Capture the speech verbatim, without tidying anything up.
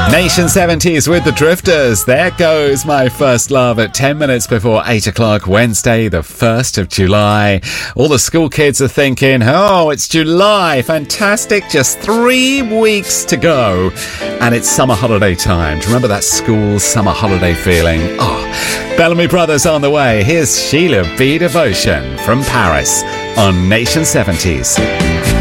Nation seventies with the Drifters. There goes My First Love at ten minutes before eight o'clock, Wednesday, the first of July. All the school kids are thinking, oh, it's July. Fantastic. Just three weeks to go. And it's summer holiday time. Do you remember that school summer holiday feeling? Oh, Bellamy Brothers on the way. Here's Sheila B. Devotion from Paris on Nation seventies.